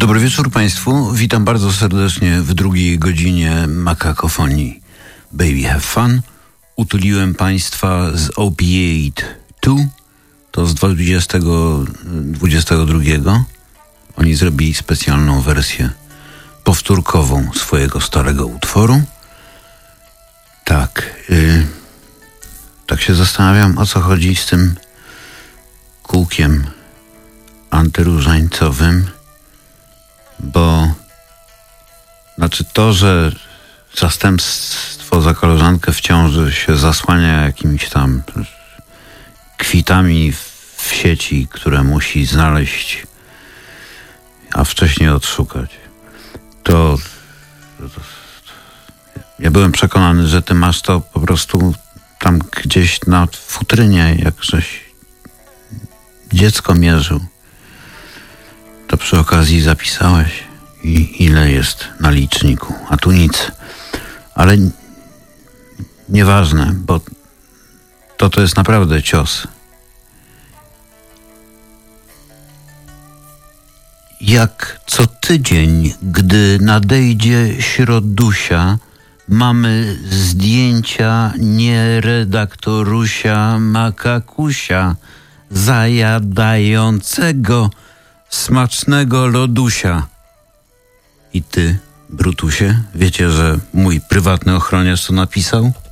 Dobry wieczór Państwu. Witam bardzo serdecznie w drugiej godzinie Makakofonii. Baby Have Fun. Utuliłem Państwa z Opiate 2. To z 2022. Oni zrobili specjalną wersję powtórkową swojego starego utworu. Tak się zastanawiam, o co chodzi z tym kółkiem antyróżańcowym, bo to, że zastępstwo za koleżankę w ciąży się zasłania jakimiś tam kwitami w sieci, które musi znaleźć, a wcześniej odszukać, to ja byłem przekonany, że ty masz to po prostu tam gdzieś na futrynie, jak żeś dziecko mierzył. To przy okazji zapisałeś i ile jest na liczniku, a tu nic. Ale nieważne, bo to jest naprawdę cios. Jak co tydzień, gdy nadejdzie środusia, mamy zdjęcia nieredaktorusia Makakusia zajadającego smacznego lodusia. I ty, Brutusie, wiecie, że mój prywatny ochroniarz to napisał?